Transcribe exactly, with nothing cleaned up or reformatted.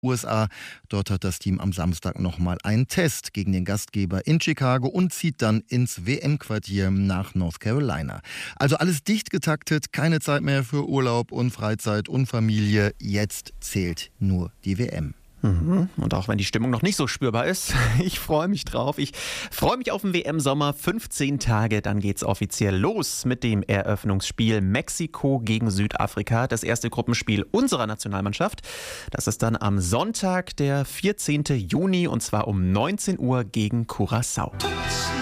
U S A. Dort hat das Team am Samstag nochmal einen Test gegen den Gastgeber in Chicago und zieht dann ins W M-Quartier nach North Carolina. Also alles dicht getaktet, keine Zeit mehr für Urlaub und Freizeit und Familie. Jetzt zählt nur die W M. Mhm. Und auch wenn die Stimmung noch nicht so spürbar ist, ich freue mich drauf. Ich freue mich auf den W M-Sommer. fünfzehn Tage, dann geht's offiziell los mit dem Eröffnungsspiel Mexiko gegen Südafrika. Das erste Gruppenspiel unserer Nationalmannschaft. Das ist dann am Sonntag, der vierzehnten Juni, und zwar um neunzehn Uhr gegen Curaçao.